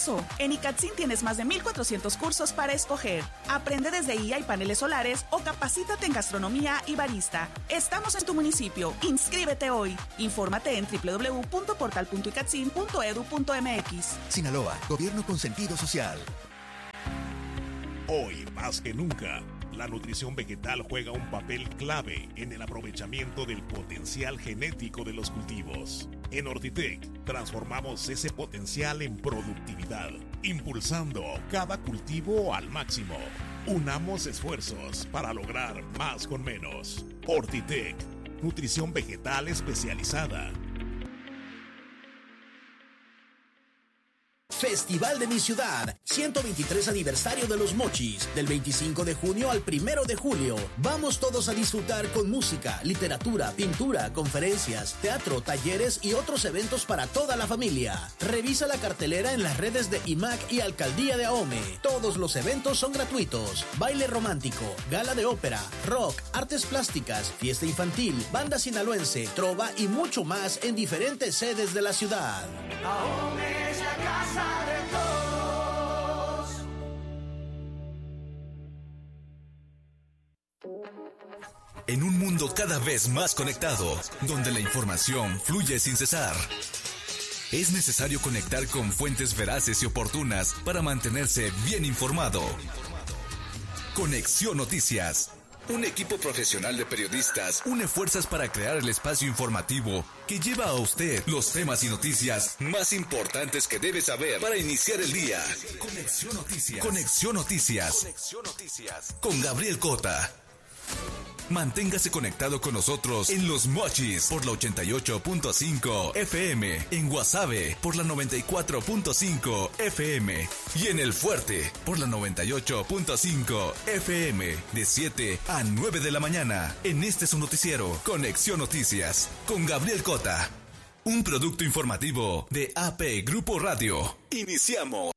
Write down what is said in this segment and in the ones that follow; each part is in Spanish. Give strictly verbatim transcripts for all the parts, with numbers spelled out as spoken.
eso. En Icatzin tienes más de mil cuatrocientos cursos para escoger. Aprende desde I A y paneles solares o capacítate en gastronomía y barista. Estamos en tu municipio. Inscríbete hoy. Infórmate en doble u doble u doble u punto portal punto icatzin punto edu punto mx. Sinaloa, gobierno con sentido social. Hoy, más que nunca, la nutrición vegetal juega un papel clave en el aprovechamiento del potencial genético de los cultivos. En Ortitec, transformamos ese potencial en productividad, impulsando cada cultivo al máximo. Unamos esfuerzos para lograr más con menos. Ortitec, nutrición vegetal especializada. Festival de mi ciudad, ciento veintitrés aniversario de los Mochis, del veinticinco de junio al primero de julio. Vamos todos a disfrutar con música, literatura, pintura, conferencias, teatro, talleres y otros eventos para toda la familia. Revisa la cartelera en las redes de I M A C y Alcaldía de Ahome. Todos los eventos son gratuitos. Baile romántico, gala de ópera, rock, artes plásticas, fiesta infantil, banda sinaloense, trova y mucho más en diferentes sedes de la ciudad. Ahome es la casa de todos. En un mundo cada vez más conectado, donde la información fluye sin cesar, es necesario conectar con fuentes veraces y oportunas para mantenerse bien informado. Conexión Noticias. Un equipo profesional de periodistas une fuerzas para crear el espacio informativo que lleva a usted los temas y noticias más importantes que debe saber para iniciar el día. Conexión Noticias. Conexión Noticias. Conexión Noticias. Con Gabriel Cota. Manténgase conectado con nosotros en Los Mochis por la ochenta y ocho punto cinco F M, en Guasave por la noventa y cuatro punto cinco F M y en El Fuerte por la noventa y ocho punto cinco F M de siete a nueve de la mañana. En este su noticiero, Conexión Noticias, con Gabriel Cota. Un producto informativo de A P Grupo Radio. Iniciamos.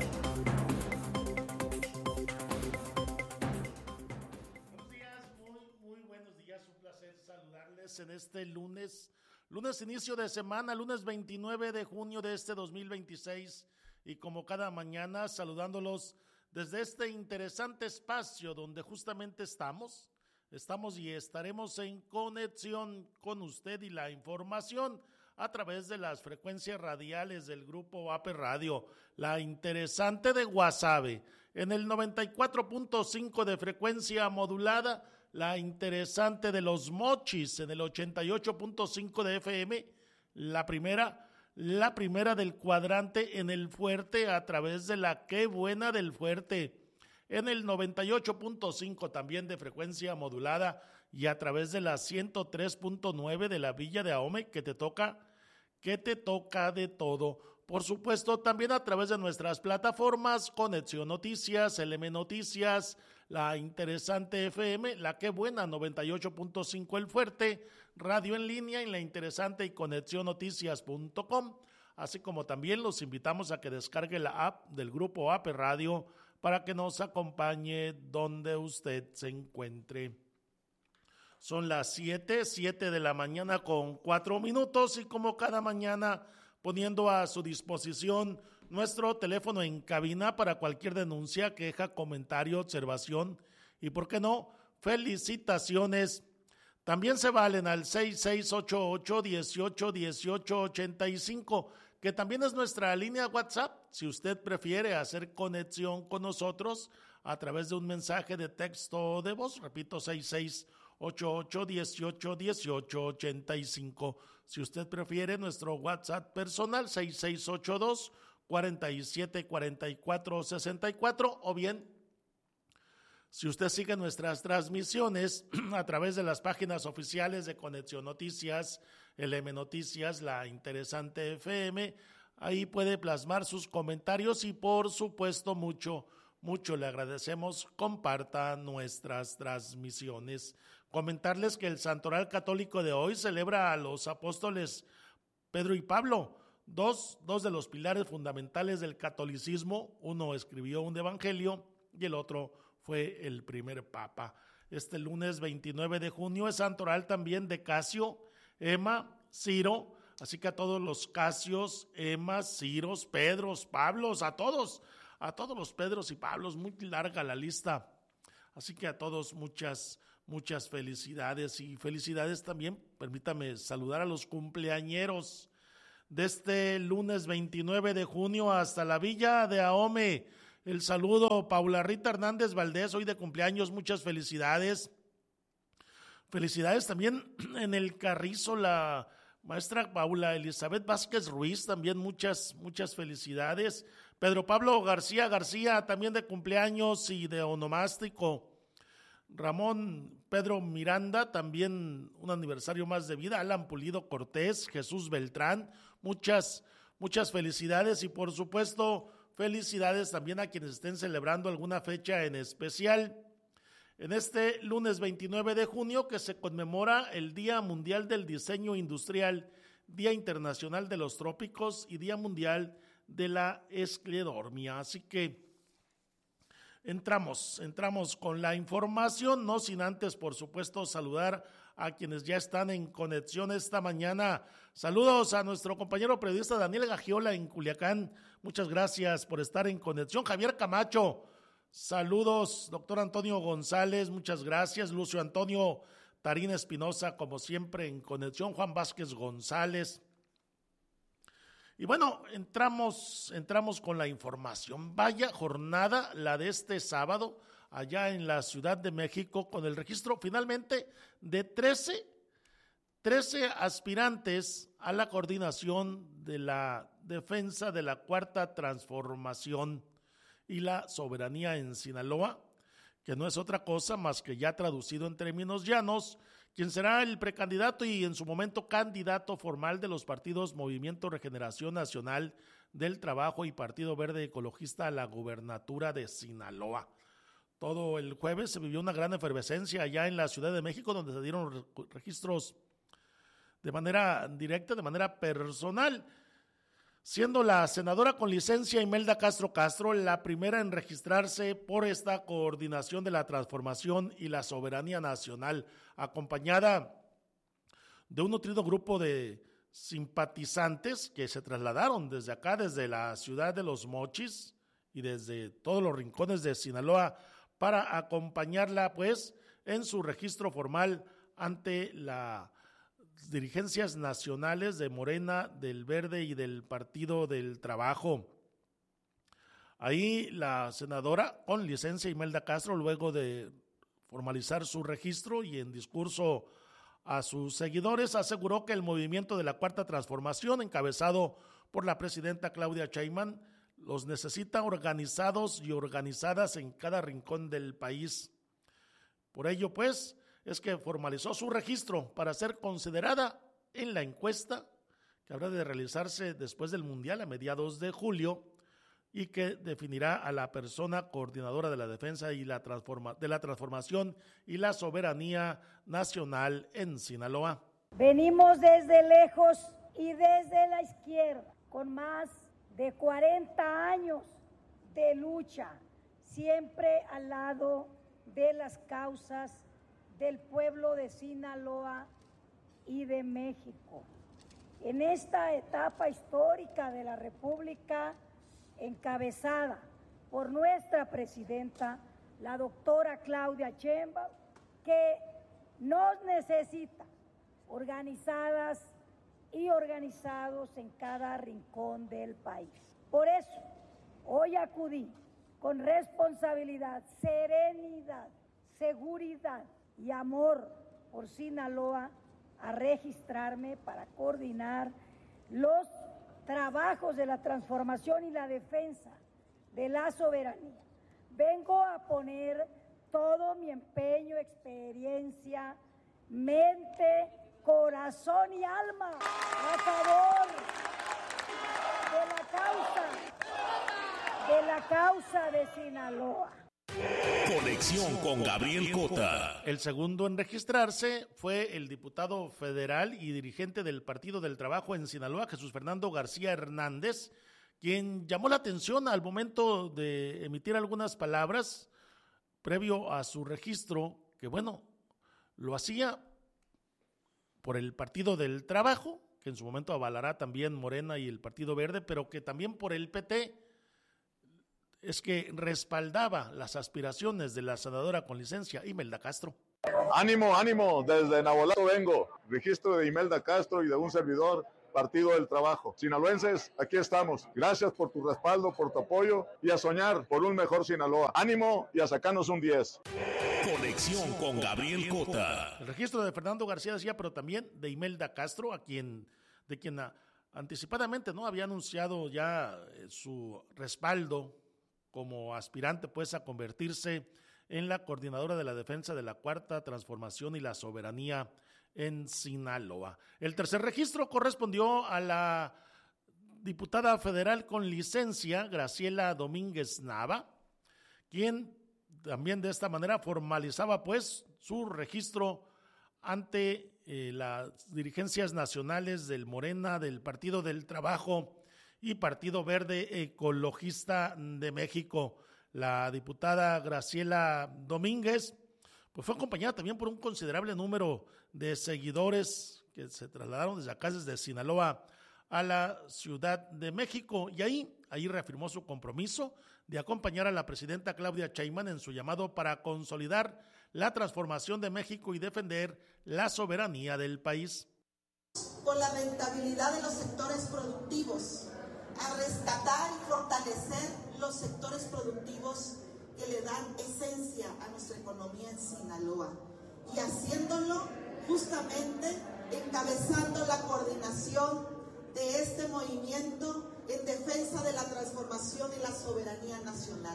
En este lunes, lunes inicio de semana, lunes veintinueve de junio de este dos mil veintiséis, y como cada mañana saludándolos desde este interesante espacio donde justamente estamos, estamos y estaremos en conexión con usted y la información a través de las frecuencias radiales del grupo A P Radio, la interesante de Guasave, en el noventa y cuatro punto cinco de frecuencia modulada, la interesante de Los Mochis en el ochenta y ocho punto cinco de F M, la primera, la primera del cuadrante en El Fuerte a través de la Qué Buena del Fuerte, en el noventa y ocho punto cinco también de frecuencia modulada y a través de la ciento tres punto nueve de la Villa de Ahome, que te toca, que te toca de todo. Por supuesto, también a través de nuestras plataformas, Conexión Noticias, L M Noticias, la interesante F M, la Qué Buena, noventa y ocho punto cinco El Fuerte, radio en línea en la interesante y conexión noticias punto com, así como también los invitamos a que descargue la app del grupo A P Radio para que nos acompañe donde usted se encuentre. Son las siete, siete de la mañana con cuatro minutos y como cada mañana poniendo a su disposición nuestro teléfono en cabina para cualquier denuncia, queja, comentario, observación y, ¿por qué no?, felicitaciones. También se valen al seis seis ocho ocho, dieciocho, dieciocho, ochenta y cinco, que también es nuestra línea WhatsApp, si usted prefiere hacer conexión con nosotros a través de un mensaje de texto o de voz. Repito, seis seis ocho ocho, dieciocho, dieciocho, ochenta y cinco. Si usted prefiere, nuestro WhatsApp personal, seis seis ocho dos, cuarenta y siete, cuarenta y cuatro, sesenta y cuatro, o bien, si usted sigue nuestras transmisiones a través de las páginas oficiales de Conexión Noticias, L M Noticias, la interesante F M, ahí puede plasmar sus comentarios y, por supuesto, mucho, mucho le agradecemos, comparta nuestras transmisiones. Comentarles que el Santoral Católico de hoy celebra a los apóstoles Pedro y Pablo, dos, dos de los pilares fundamentales del catolicismo. Uno escribió un evangelio y el otro fue el primer papa. Este lunes veintinueve de junio es Santoral también de Casio, Emma, Ciro, Así que a todos los Casios, Emas, Ciros, Pedros, Pablos, a todos, a todos los Pedros y Pablos, muy larga la lista. Así que a todos muchas, muchas felicidades y felicidades también, permítame saludar a los cumpleañeros de este lunes veintinueve de junio hasta la Villa de Ahome. El saludo, Paula Rita Hernández Valdés, hoy de cumpleaños, muchas felicidades. Felicidades también en el Carrizo, la maestra Paula Elizabeth Vázquez Ruiz, también muchas, muchas felicidades. Pedro Pablo García García, también de cumpleaños y de onomástico. Ramón Pedro Miranda, también un aniversario más de vida. Alan Pulido Cortés, Jesús Beltrán, muchas, muchas felicidades y por supuesto felicidades también a quienes estén celebrando alguna fecha en especial. En este lunes veintinueve de junio que se conmemora el Día Mundial del Diseño Industrial, Día Internacional de los Trópicos y Día Mundial de la Esclerodermia. Así que entramos, entramos con la información, no sin antes, por supuesto, saludar a quienes ya están en conexión esta mañana. Saludos a nuestro compañero periodista Daniel Gagiola en Culiacán. Muchas gracias por estar en conexión. Javier Camacho. Saludos, doctor Antonio González, muchas gracias. Lucio Antonio Tarín Espinosa, como siempre, en conexión. Juan Vázquez González. Y bueno, entramos, entramos con la información. Vaya jornada la de este sábado, allá en la Ciudad de México, con el registro finalmente de trece, trece aspirantes a la coordinación de la defensa de la Cuarta Transformación y la soberanía en Sinaloa, que no es otra cosa más que ya traducido en términos llanos, quien será el precandidato y en su momento candidato formal de los partidos Movimiento Regeneración Nacional del Trabajo y Partido Verde Ecologista a la gubernatura de Sinaloa. Todo el jueves se vivió una gran efervescencia allá en la Ciudad de México, donde se dieron registros de manera directa, de manera personal, siendo la senadora con licencia Imelda Castro Castro la primera en registrarse por esta coordinación de la transformación y la soberanía nacional, acompañada de un nutrido grupo de simpatizantes que se trasladaron desde acá, desde la ciudad de Los Mochis y desde todos los rincones de Sinaloa para acompañarla pues en su registro formal ante la dirigencias nacionales de Morena, del Verde y del Partido del Trabajo. Ahí la senadora con licencia Imelda Castro, luego de formalizar su registro y en discurso a sus seguidores, aseguró que el movimiento de la Cuarta Transformación, encabezado por la presidenta Claudia Sheinbaum, los necesita organizados y organizadas en cada rincón del país. Por ello, pues, es que formalizó su registro para ser considerada en la encuesta que habrá de realizarse después del Mundial a mediados de julio y que definirá a la persona coordinadora de la defensa y la transforma, de la transformación y la soberanía nacional en Sinaloa. Venimos desde lejos y desde la izquierda, con más de cuarenta años de lucha, siempre al lado de las causas del pueblo de Sinaloa y de México. En esta etapa histórica de la República, encabezada por nuestra presidenta, la doctora Claudia Sheinbaum, que nos necesita organizadas y organizados en cada rincón del país. Por eso, hoy acudí con responsabilidad, serenidad, seguridad y amor por Sinaloa a registrarme para coordinar los trabajos de la transformación y la defensa de la soberanía. Vengo a poner todo mi empeño, experiencia, mente, corazón y alma a favor de la causa, de la causa de Sinaloa. Conexión con Gabriel Cota. El segundo en registrarse fue el diputado federal y dirigente del Partido del Trabajo en Sinaloa, Jesús Fernando García Hernández, quien llamó la atención al momento de emitir algunas palabras previo a su registro, que bueno, lo hacía por el Partido del Trabajo, que en su momento avalará también Morena y el Partido Verde, pero que también por el P T es que respaldaba las aspiraciones de la senadora con licencia, Imelda Castro. Ánimo, ánimo, desde Nabolato vengo, registro de Imelda Castro y de un servidor, Partido del Trabajo. Sinaloenses, aquí estamos. Gracias por tu respaldo, por tu apoyo y a soñar por un mejor Sinaloa. Ánimo y a sacarnos un diez. Conexión con Gabriel Cota. El registro de Fernando García decía, pero también de Imelda Castro, a quien, de quien a, anticipadamente no había anunciado ya eh, su respaldo como aspirante pues a convertirse en la coordinadora de la defensa de la Cuarta Transformación y la Soberanía en Sinaloa. El tercer registro correspondió a la diputada federal con licencia, Graciela Domínguez Nava, quien también de esta manera formalizaba pues su registro ante eh, las dirigencias nacionales del Morena, del Partido del Trabajo y Partido Verde Ecologista de México. La diputada Graciela Domínguez pues fue acompañada también por un considerable número de seguidores que se trasladaron desde acá, desde Sinaloa a la Ciudad de México, y ahí, ahí reafirmó su compromiso de acompañar a la presidenta Claudia Sheinbaum en su llamado para consolidar la transformación de México y defender la soberanía del país. Con la rentabilidad de los sectores productivos, a rescatar y fortalecer los sectores productivos que le dan esencia a nuestra economía en Sinaloa, y haciéndolo justamente encabezando la coordinación de este movimiento en defensa de la transformación y la soberanía nacional.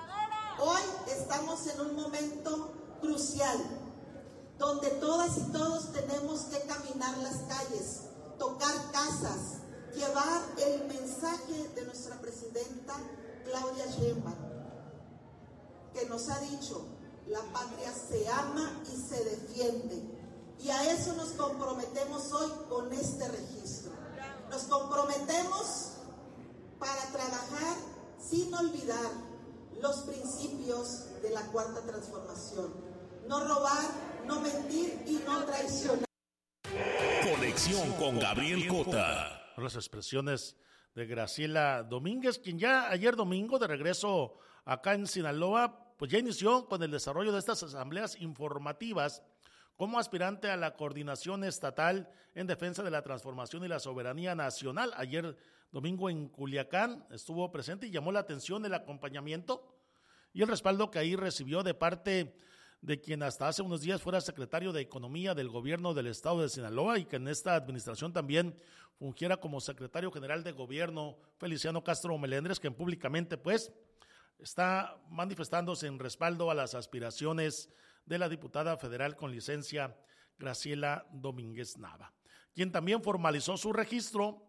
Hoy estamos en un momento crucial, donde todas y todos tenemos que caminar las calles, tocar casas, llevar el mensaje de nuestra presidenta Claudia Sheinbaum, que nos ha dicho: la patria se ama y se defiende, y a eso nos comprometemos hoy con este registro. Nos comprometemos para trabajar sin olvidar los principios de la Cuarta Transformación: no robar, no mentir y no traicionar. Conexión con Gabriel Cota. Las expresiones de Graciela Domínguez, quien ya ayer domingo, de regreso acá en Sinaloa, pues ya inició con el desarrollo de estas asambleas informativas como aspirante a la coordinación estatal en defensa de la transformación y la soberanía nacional. Ayer domingo en Culiacán estuvo presente y llamó la atención el acompañamiento y el respaldo que ahí recibió de parte de quien hasta hace unos días fuera secretario de Economía del gobierno del estado de Sinaloa y que en esta administración también fungiera como secretario general de gobierno, Feliciano Castro Melendres, quien públicamente pues está manifestándose en respaldo a las aspiraciones de la diputada federal con licencia Graciela Domínguez Nava, quien también formalizó su registro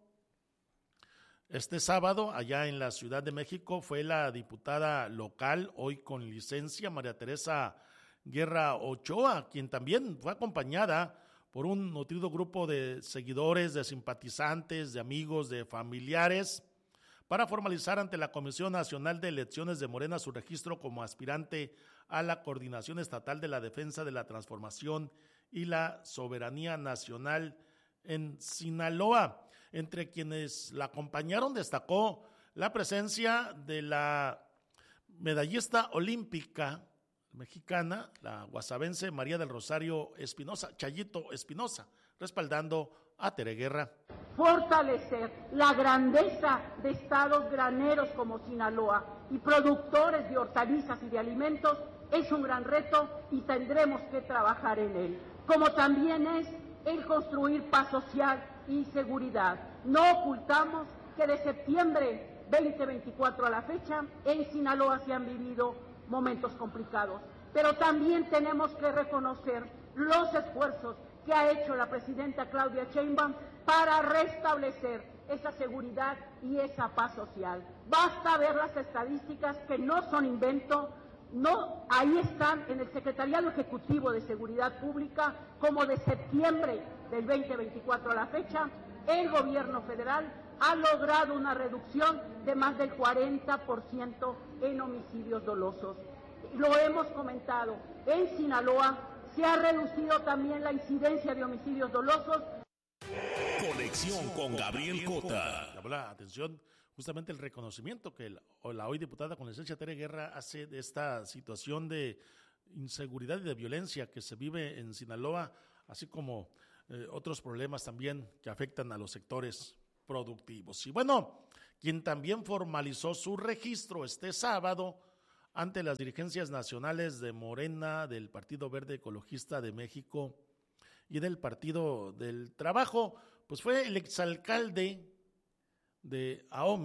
este sábado allá en la Ciudad de México. Fue la diputada local, hoy con licencia, María Teresa Guerra Ochoa, quien también fue acompañada por un nutrido grupo de seguidores, de simpatizantes, de amigos, de familiares, para formalizar ante la Comisión Nacional de Elecciones de Morena su registro como aspirante a la Coordinación Estatal de la Defensa de la Transformación y la Soberanía Nacional en Sinaloa. Entre quienes la acompañaron destacó la presencia de la medallista olímpica mexicana, la guasavense María del Rosario Espinosa, Chayito Espinosa, respaldando a Tere Guerra. Fortalecer la grandeza de estados graneros como Sinaloa y productores de hortalizas y de alimentos es un gran reto y tendremos que trabajar en él, como también es el construir paz social y seguridad. No ocultamos que de septiembre veinte veinticuatro a la fecha en Sinaloa se han vivido momentos complicados, pero también tenemos que reconocer los esfuerzos que ha hecho la presidenta Claudia Sheinbaum para restablecer esa seguridad y esa paz social. Basta ver las estadísticas que no son invento, no, ahí están en el Secretariado Ejecutivo de Seguridad Pública, como de septiembre del veinte veinticuatro a la fecha, el gobierno federal ha logrado una reducción de más del cuarenta por ciento en homicidios dolosos. Lo hemos comentado, en Sinaloa se ha reducido también la incidencia de homicidios dolosos. Conexión con Gabriel Cota. Llamó la atención justamente el reconocimiento que el, la hoy diputada con licencia Tere Guerra hace de esta situación de inseguridad y de violencia que se vive en Sinaloa, así como eh, otros problemas también que afectan a los sectores productivos. Y bueno, quien también formalizó su registro este sábado ante las dirigencias nacionales de Morena, del Partido Verde Ecologista de México y del Partido del Trabajo, pues fue el exalcalde de Ahome,